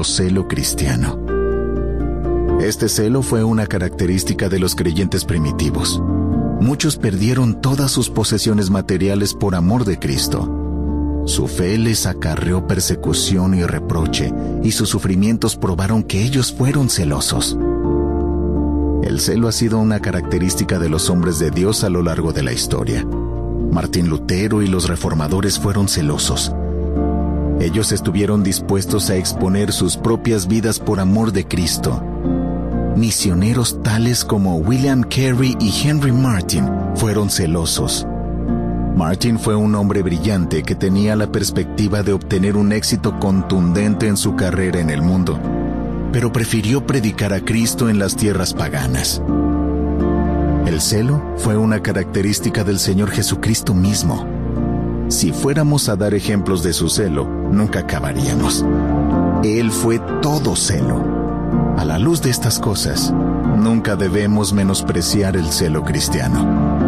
verdadero celo cristiano. Este celo fue una característica de los creyentes primitivos. Muchos perdieron todas sus posesiones materiales por amor de Cristo. Su fe les acarreó persecución y reproche, y sus sufrimientos probaron que ellos fueron celosos. El celo ha sido una característica de los hombres de Dios a lo largo de la historia. Martín Lutero y los reformadores fueron celosos. Ellos estuvieron dispuestos a exponer sus propias vidas por amor de Cristo. Misioneros tales como William Carey y Henry Martyn fueron celosos. Martyn fue un hombre brillante que tenía la perspectiva de obtener un éxito contundente en su carrera en el mundo, pero prefirió predicar a Cristo en las tierras paganas. El celo fue una característica del Señor Jesucristo mismo. Si fuéramos a dar ejemplos de su celo, nunca acabaríamos. Él fue todo celo. A la luz de estas cosas, nunca debemos menospreciar el celo cristiano.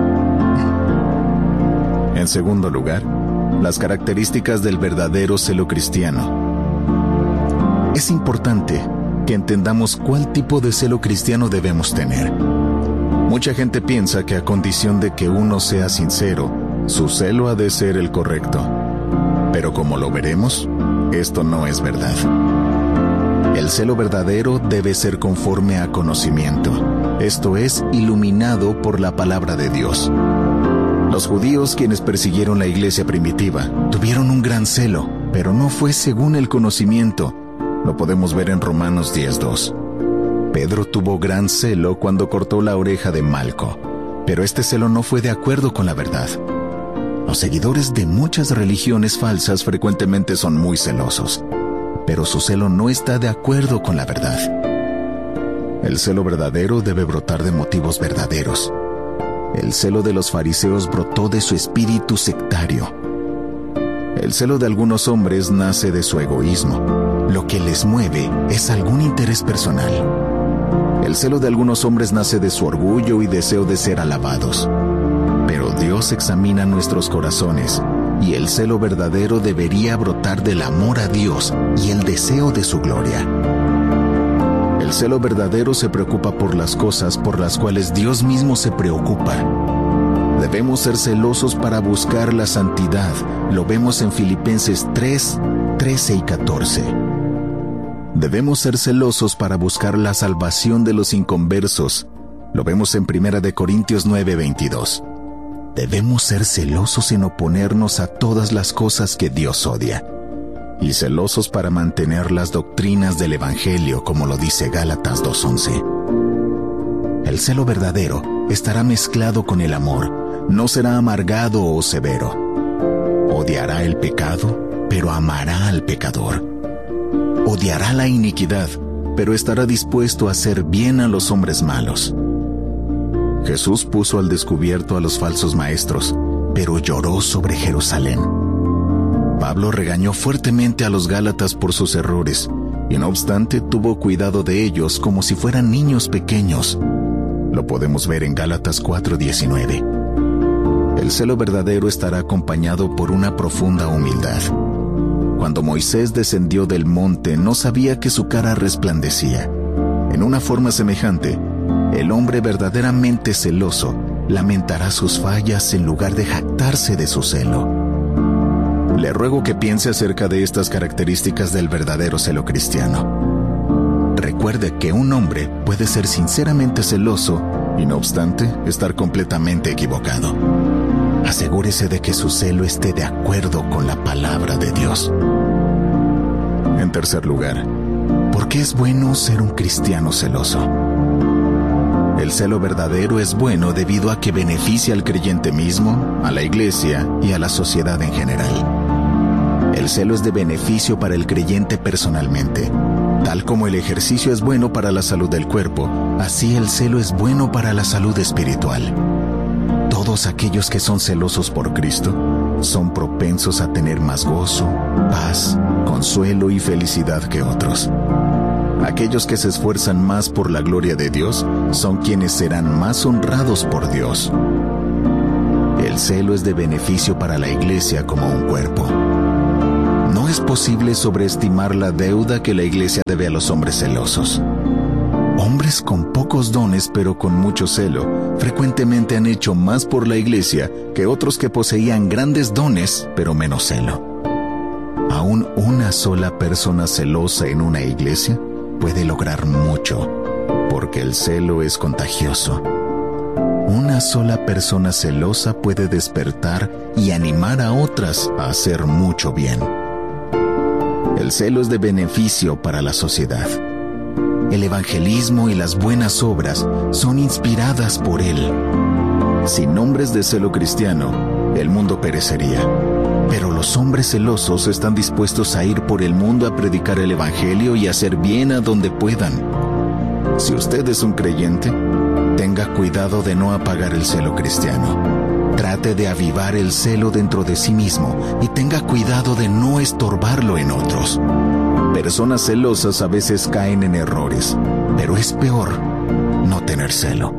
En segundo lugar, las características del verdadero celo cristiano. Es importante que entendamos cuál tipo de celo cristiano debemos tener. Mucha gente piensa que a condición de que uno sea sincero, su celo ha de ser el correcto. Pero como lo veremos, esto no es verdad. El celo verdadero debe ser conforme a conocimiento, esto es, iluminado por la palabra de Dios. Los judíos, quienes persiguieron la iglesia primitiva, tuvieron un gran celo, pero no fue según el conocimiento. Lo podemos ver en Romanos 10:2. Pedro tuvo gran celo cuando cortó la oreja de Malco, pero este celo no fue de acuerdo con la verdad. Los seguidores de muchas religiones falsas frecuentemente son muy celosos, pero su celo no está de acuerdo con la verdad. El celo verdadero debe brotar de motivos verdaderos. El celo de los fariseos brotó de su espíritu sectario. El celo de algunos hombres nace de su egoísmo. Lo que les mueve es algún interés personal. El celo de algunos hombres nace de su orgullo y deseo de ser alabados. Pero Dios examina nuestros corazones, y el celo verdadero debería brotar del amor a Dios y el deseo de su gloria. El celo verdadero se preocupa por las cosas por las cuales Dios mismo se preocupa. Debemos ser celosos para buscar la santidad. Lo vemos en Filipenses 3:13 y 14. Debemos ser celosos para buscar la salvación de los inconversos. Lo vemos en 1 Corintios 9:22. Debemos ser celosos en oponernos a todas las cosas que Dios odia, y celosos para mantener las doctrinas del Evangelio, como lo dice Gálatas 2:11. El celo verdadero estará mezclado con el amor, no será amargado o severo. Odiará el pecado, pero amará al pecador. Odiará la iniquidad, pero estará dispuesto a hacer bien a los hombres malos. Jesús puso al descubierto a los falsos maestros, pero lloró sobre Jerusalén. Pablo regañó fuertemente a los Gálatas por sus errores, y no obstante tuvo cuidado de ellos como si fueran niños pequeños. Lo podemos ver en Gálatas 4:19. El celo verdadero estará acompañado por una profunda humildad. Cuando Moisés descendió del monte, no sabía que su cara resplandecía. En una forma semejante, el hombre verdaderamente celoso lamentará sus fallas en lugar de jactarse de su celo. Le ruego que piense acerca de estas características del verdadero celo cristiano. Recuerde que un hombre puede ser sinceramente celoso y, no obstante, estar completamente equivocado. Asegúrese de que su celo esté de acuerdo con la palabra de Dios. En tercer lugar, ¿por qué es bueno ser un cristiano celoso? El celo verdadero es bueno debido a que beneficia al creyente mismo, a la iglesia y a la sociedad en general. El celo es de beneficio para el creyente personalmente. Tal como el ejercicio es bueno para la salud del cuerpo, así el celo es bueno para la salud espiritual. Todos aquellos que son celosos por Cristo son propensos a tener más gozo, paz, consuelo y felicidad que otros. Aquellos que se esfuerzan más por la gloria de Dios son quienes serán más honrados por Dios. El celo es de beneficio para la iglesia como un cuerpo. No es posible sobreestimar la deuda que la iglesia debe a los hombres celosos. Hombres con pocos dones pero con mucho celo frecuentemente han hecho más por la iglesia que otros que poseían grandes dones pero menos celo. Aún una sola persona celosa en una iglesia puede lograr mucho, porque el celo es contagioso. Una sola persona celosa puede despertar y animar a otras a hacer mucho bien. El celo es de beneficio para la sociedad. El evangelismo y las buenas obras son inspiradas por él. Sin hombres de celo cristiano, el mundo perecería. Pero los hombres celosos están dispuestos a ir por el mundo a predicar el evangelio y hacer bien a donde puedan. Si usted es un creyente, tenga cuidado de no apagar el celo cristiano. Trate de avivar el celo dentro de sí mismo y tenga cuidado de no estorbarlo en otros. Personas celosas a veces caen en errores, pero es peor no tener celo.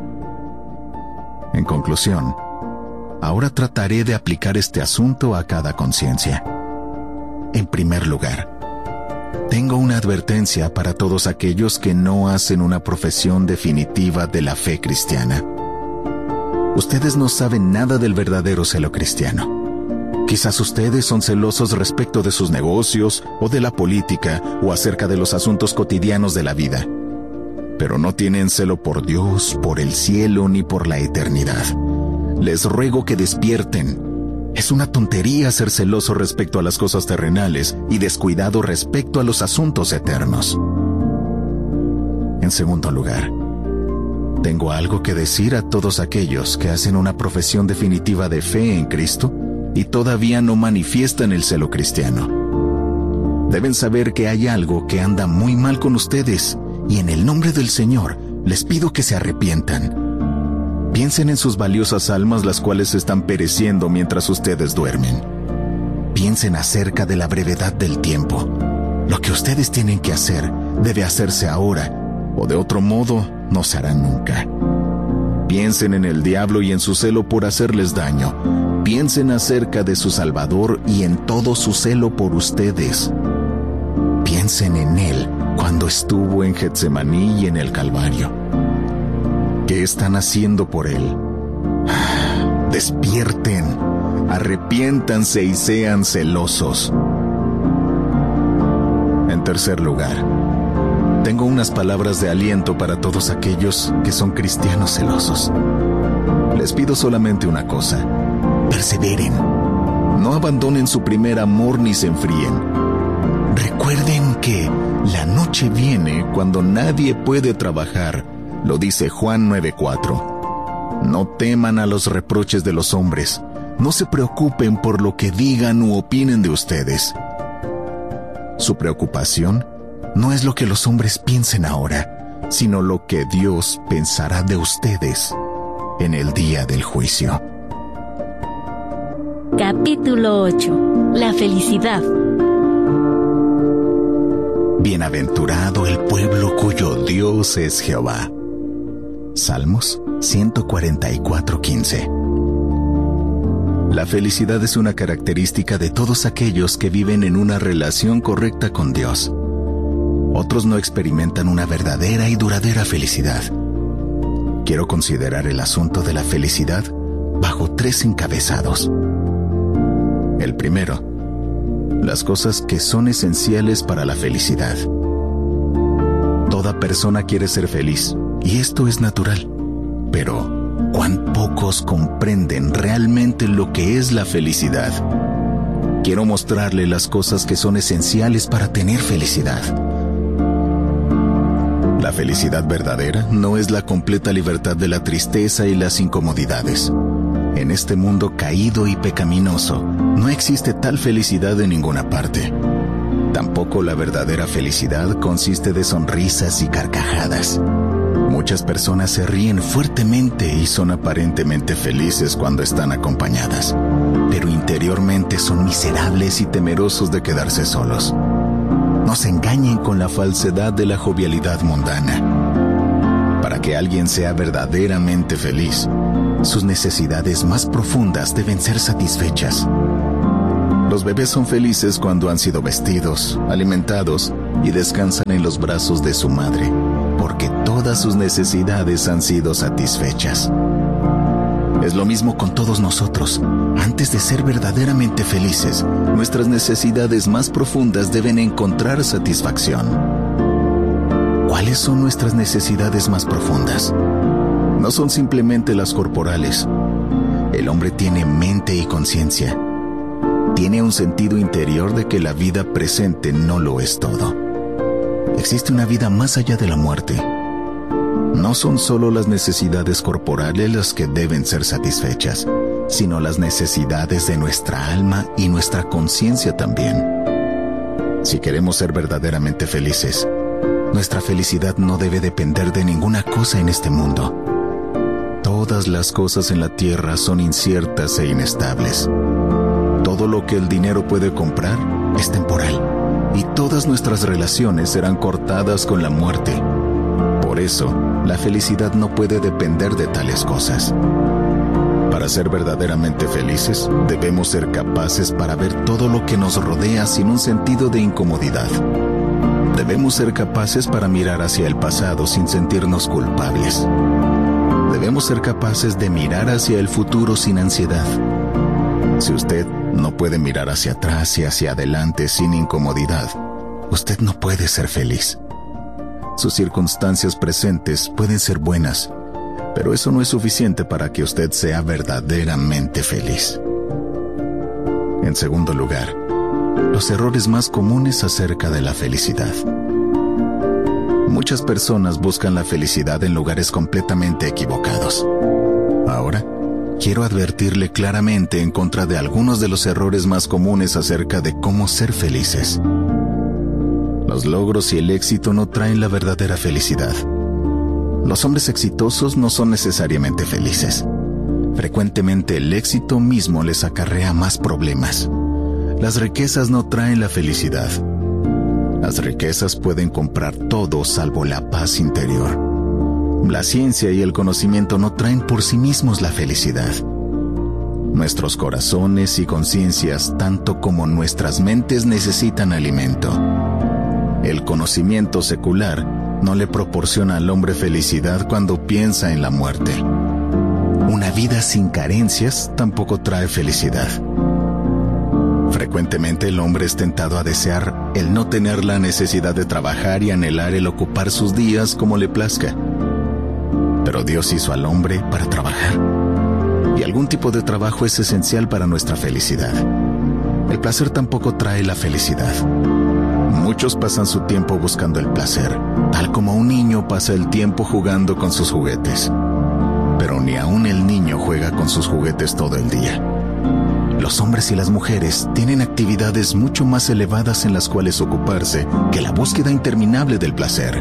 En conclusión, ahora trataré de aplicar este asunto a cada conciencia. En primer lugar, tengo una advertencia para todos aquellos que no hacen una profesión definitiva de la fe cristiana. Ustedes no saben nada del verdadero celo cristiano. Quizás ustedes son celosos respecto de sus negocios, o de la política, o acerca de los asuntos cotidianos de la vida. Pero no tienen celo por Dios, por el cielo, ni por la eternidad. Les ruego que despierten. Es una tontería ser celoso respecto a las cosas terrenales y descuidado respecto a los asuntos eternos. En segundo lugar, tengo algo que decir a todos aquellos que hacen una profesión definitiva de fe en Cristo y todavía no manifiestan el celo cristiano. Deben saber que hay algo que anda muy mal con ustedes y en el nombre del Señor les pido que se arrepientan. Piensen en sus valiosas almas, las cuales están pereciendo mientras ustedes duermen. Piensen acerca de la brevedad del tiempo. Lo que ustedes tienen que hacer debe hacerse ahora, o de otro modo no se hará nunca. Piensen en el diablo y en su celo por hacerles daño. Piensen acerca de su Salvador y en todo su celo por ustedes. Piensen en él cuando estuvo en Getsemaní y en el Calvario. ¿Qué están haciendo por él? Despierten, arrepiéntanse y sean celosos. En tercer lugar, tengo unas palabras de aliento para todos aquellos que son cristianos celosos. Les pido solamente una cosa: perseveren. No abandonen su primer amor ni se enfríen. Recuerden que la noche viene cuando nadie puede trabajar. Lo dice Juan 9:4. No teman a los reproches de los hombres. No se preocupen por lo que digan u opinen de ustedes. Su preocupación no es lo que los hombres piensen ahora, sino lo que Dios pensará de ustedes en el día del juicio. Capítulo 8. La felicidad. Bienaventurado el pueblo cuyo Dios es Jehová. Salmos 144:15. La felicidad es una característica de todos aquellos que viven en una relación correcta con Dios. Otros no experimentan una verdadera y duradera felicidad. Quiero considerar el asunto de la felicidad bajo 3 encabezados. El primero, las cosas que son esenciales para la felicidad. Toda persona quiere ser feliz, y esto es natural. Pero, ¿cuán pocos comprenden realmente lo que es la felicidad? Quiero mostrarle las cosas que son esenciales para tener felicidad. La felicidad verdadera no es la completa libertad de la tristeza y las incomodidades. En este mundo caído y pecaminoso, no existe tal felicidad en ninguna parte. Tampoco la verdadera felicidad consiste de sonrisas y carcajadas. Muchas personas se ríen fuertemente y son aparentemente felices cuando están acompañadas, pero interiormente son miserables y temerosos de quedarse solos. No se engañen con la falsedad de la jovialidad mundana. Para que alguien sea verdaderamente feliz, sus necesidades más profundas deben ser satisfechas. Los bebés son felices cuando han sido vestidos, alimentados y descansan en los brazos de su madre, porque todas sus necesidades han sido satisfechas. Es lo mismo con todos nosotros. Antes de ser verdaderamente felices, nuestras necesidades más profundas deben encontrar satisfacción. ¿Cuáles son nuestras necesidades más profundas? No son simplemente las corporales. El hombre tiene mente y conciencia. Tiene un sentido interior de que la vida presente no lo es todo. Existe una vida más allá de la muerte. No son solo las necesidades corporales las que deben ser satisfechas, sino las necesidades de nuestra alma y nuestra conciencia también. Si queremos ser verdaderamente felices, nuestra felicidad no debe depender de ninguna cosa en este mundo. Todas las cosas en la tierra son inciertas e inestables. Todo lo que el dinero puede comprar es temporal, y todas nuestras relaciones serán cortadas con la muerte. Por eso, la felicidad no puede depender de tales cosas. Para ser verdaderamente felices, debemos ser capaces para ver todo lo que nos rodea sin un sentido de incomodidad. Debemos ser capaces para mirar hacia el pasado sin sentirnos culpables. Debemos ser capaces de mirar hacia el futuro sin ansiedad. Si usted no puede mirar hacia atrás y hacia adelante sin incomodidad, usted no puede ser feliz. Sus circunstancias presentes pueden ser buenas, pero eso no es suficiente para que usted sea verdaderamente feliz. En segundo lugar, los errores más comunes acerca de la felicidad. Muchas personas buscan la felicidad en lugares completamente equivocados. Ahora, quiero advertirle claramente en contra de algunos de los errores más comunes acerca de cómo ser felices. Los logros y el éxito no traen la verdadera felicidad. Los hombres exitosos no son necesariamente felices. Frecuentemente el éxito mismo les acarrea más problemas. Las riquezas no traen la felicidad. Las riquezas pueden comprar todo salvo la paz interior. La ciencia y el conocimiento no traen por sí mismos la felicidad. Nuestros corazones y conciencias, tanto como nuestras mentes, necesitan alimento. El conocimiento secular no le proporciona al hombre felicidad cuando piensa en la muerte. Una vida sin carencias tampoco trae felicidad. Frecuentemente el hombre es tentado a desear el no tener la necesidad de trabajar y anhelar el ocupar sus días como le plazca. Pero Dios hizo al hombre para trabajar, y algún tipo de trabajo es esencial para nuestra felicidad. El placer tampoco trae la felicidad. Muchos pasan su tiempo buscando el placer, tal como un niño pasa el tiempo jugando con sus juguetes. Pero ni aún el niño juega con sus juguetes todo el día. Los hombres y las mujeres tienen actividades mucho más elevadas en las cuales ocuparse que la búsqueda interminable del placer.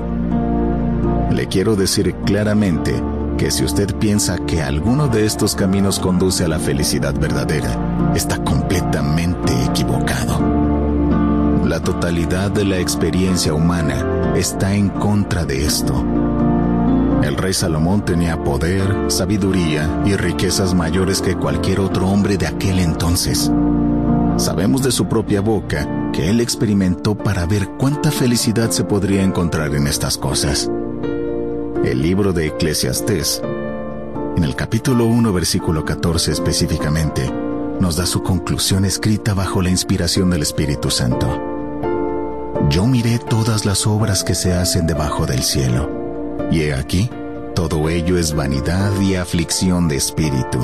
Le quiero decir claramente que si usted piensa que alguno de estos caminos conduce a la felicidad verdadera, está completamente equivocado. La totalidad de la experiencia humana está en contra de esto. El rey Salomón tenía poder, sabiduría y riquezas mayores que cualquier otro hombre de aquel entonces. Sabemos de su propia boca que él experimentó para ver cuánta felicidad se podría encontrar en estas cosas. El libro de Eclesiastés, en el capítulo 1, versículo 14 específicamente, nos da su conclusión escrita bajo la inspiración del Espíritu Santo. Yo miré todas las obras que se hacen debajo del cielo, y he aquí, todo ello es vanidad y aflicción de espíritu.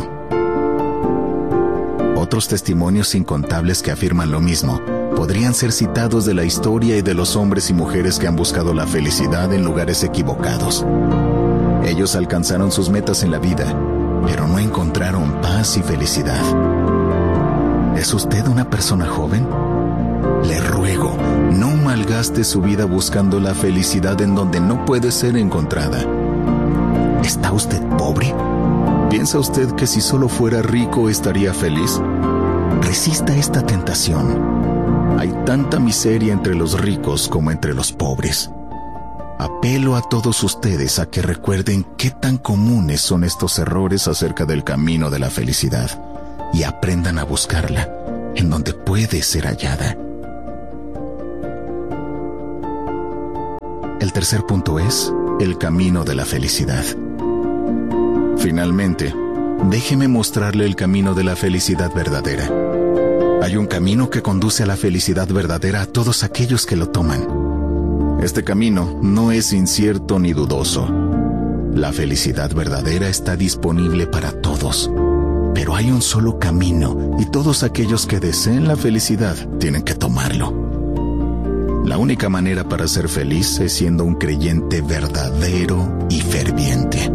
Otros testimonios incontables que afirman lo mismo podrían ser citados de la historia y de los hombres y mujeres que han buscado la felicidad en lugares equivocados. Ellos alcanzaron sus metas en la vida, pero no encontraron paz y felicidad. ¿Es usted una persona joven? Le ruego, no malgaste su vida buscando la felicidad en donde no puede ser encontrada. ¿Está usted pobre? ¿Piensa usted que si solo fuera rico estaría feliz? Resista esta tentación. Hay tanta miseria entre los ricos como entre los pobres. Apelo a todos ustedes a que recuerden qué tan comunes son estos errores acerca del camino de la felicidad y aprendan a buscarla en donde puede ser hallada. El tercer punto es el camino de la felicidad. Finalmente, déjeme mostrarle el camino de la felicidad verdadera. Hay un camino que conduce a la felicidad verdadera a todos aquellos que lo toman. Este camino no es incierto ni dudoso. La felicidad verdadera está disponible para todos. Pero hay un solo camino y todos aquellos que deseen la felicidad tienen que tomarlo. La única manera para ser feliz es siendo un creyente verdadero y ferviente.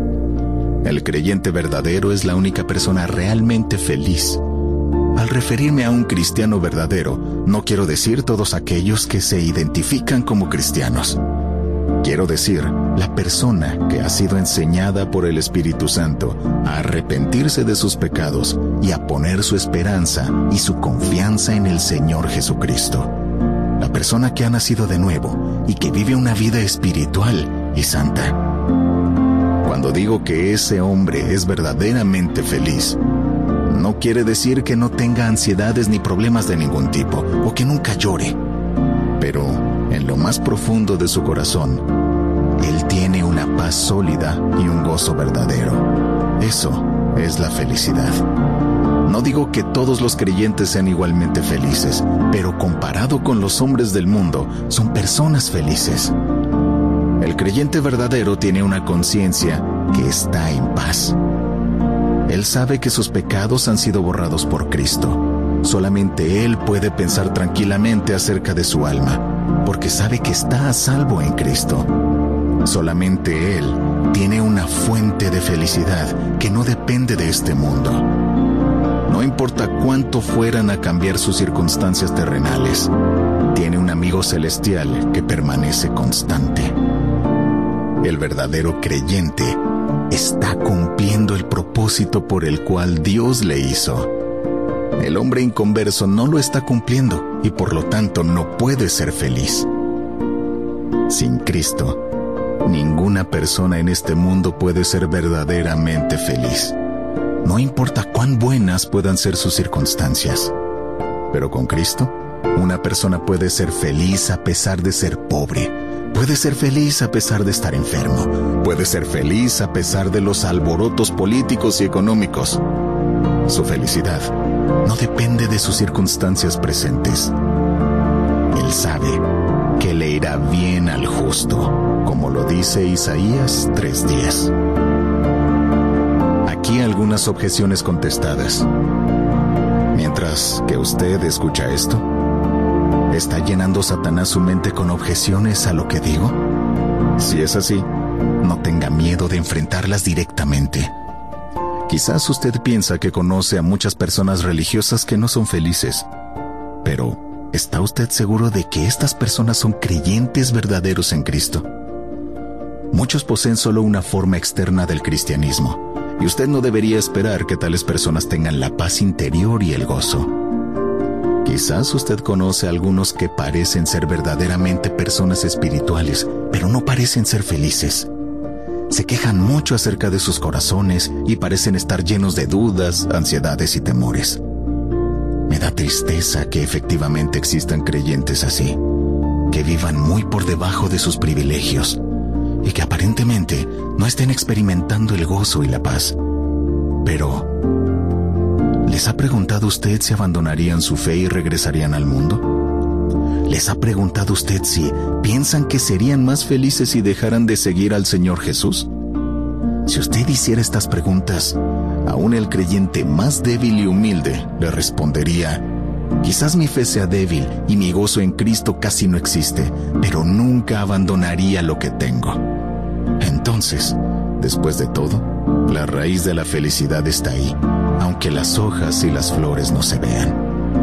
El creyente verdadero es la única persona realmente feliz. Al referirme a un cristiano verdadero, no quiero decir todos aquellos que se identifican como cristianos. Quiero decir, la persona que ha sido enseñada por el Espíritu Santo a arrepentirse de sus pecados y a poner su esperanza y su confianza en el Señor Jesucristo. La persona que ha nacido de nuevo y que vive una vida espiritual y santa. Cuando digo que ese hombre es verdaderamente feliz, no quiere decir que no tenga ansiedades ni problemas de ningún tipo, o que nunca llore. Pero, en lo más profundo de su corazón, él tiene una paz sólida y un gozo verdadero. Eso es la felicidad. No digo que todos los creyentes sean igualmente felices, pero comparado con los hombres del mundo, son personas felices. El creyente verdadero tiene una conciencia que está en paz. Él sabe que sus pecados han sido borrados por Cristo. Solamente Él puede pensar tranquilamente acerca de su alma, porque sabe que está a salvo en Cristo. Solamente Él tiene una fuente de felicidad que no depende de este mundo. No importa cuánto fueran a cambiar sus circunstancias terrenales, tiene un amigo celestial que permanece constante. El verdadero creyente está cumpliendo el propósito por el cual Dios le hizo. El hombre inconverso no lo está cumpliendo y por lo tanto no puede ser feliz. Sin Cristo, ninguna persona en este mundo puede ser verdaderamente feliz. No importa cuán buenas puedan ser sus circunstancias. Pero con Cristo, una persona puede ser feliz a pesar de ser pobre. Puede ser feliz a pesar de estar enfermo. Puede ser feliz a pesar de los alborotos políticos y económicos. Su felicidad no depende de sus circunstancias presentes. Él sabe que le irá bien al justo, como lo dice Isaías 3:10. Aquí algunas objeciones contestadas. Mientras que usted escucha esto, ¿está llenando Satanás su mente con objeciones a lo que digo? Si es así, no tenga miedo de enfrentarlas directamente. Quizás usted piensa que conoce a muchas personas religiosas que no son felices, pero ¿está usted seguro de que estas personas son creyentes verdaderos en Cristo? Muchos poseen solo una forma externa del cristianismo, y usted no debería esperar que tales personas tengan la paz interior y el gozo. Quizás usted conoce a algunos que parecen ser verdaderamente personas espirituales, pero no parecen ser felices. Se quejan mucho acerca de sus corazones y parecen estar llenos de dudas, ansiedades y temores. Me da tristeza que efectivamente existan creyentes así, que vivan muy por debajo de sus privilegios y que aparentemente no estén experimentando el gozo y la paz. Pero, ¿les ha preguntado usted si abandonarían su fe y regresarían al mundo? ¿Les ha preguntado usted si piensan que serían más felices si dejaran de seguir al Señor Jesús? Si usted hiciera estas preguntas, aún el creyente más débil y humilde le respondería: quizás mi fe sea débil y mi gozo en Cristo casi no existe, pero nunca abandonaría lo que tengo. Entonces, después de todo, la raíz de la felicidad está ahí, aunque las hojas y las flores no se vean.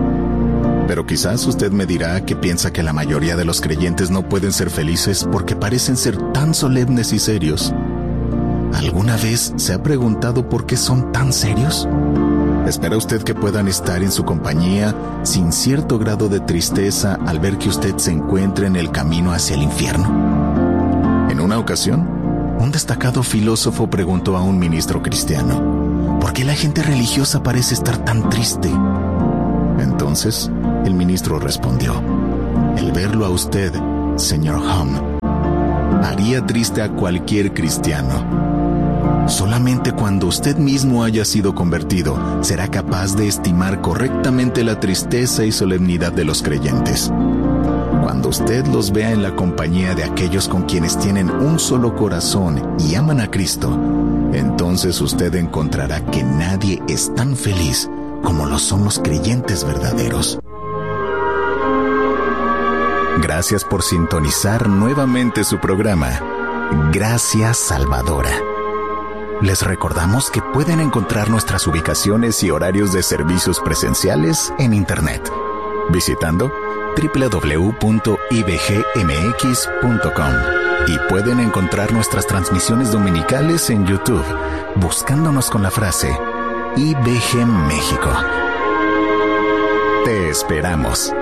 Pero quizás usted me dirá que piensa que la mayoría de los creyentes no pueden ser felices porque parecen ser tan solemnes y serios. ¿Alguna vez se ha preguntado por qué son tan serios? ¿Espera usted que puedan estar en su compañía sin cierto grado de tristeza al ver que usted se encuentra en el camino hacia el infierno? En una ocasión, un destacado filósofo preguntó a un ministro cristiano: ¿por qué la gente religiosa parece estar tan triste? Entonces, el ministro respondió: el verlo a usted, señor Hum, haría triste a cualquier cristiano. Solamente cuando usted mismo haya sido convertido, será capaz de estimar correctamente la tristeza y solemnidad de los creyentes. Cuando usted los vea en la compañía de aquellos con quienes tienen un solo corazón y aman a Cristo, entonces usted encontrará que nadie es tan feliz como lo son los creyentes verdaderos. Gracias por sintonizar nuevamente su programa, Gracia Salvadora. Les recordamos que pueden encontrar nuestras ubicaciones y horarios de servicios presenciales en Internet, visitando www.ibgmx.com, y pueden encontrar nuestras transmisiones dominicales en YouTube, buscándonos con la frase IBG México. Te esperamos.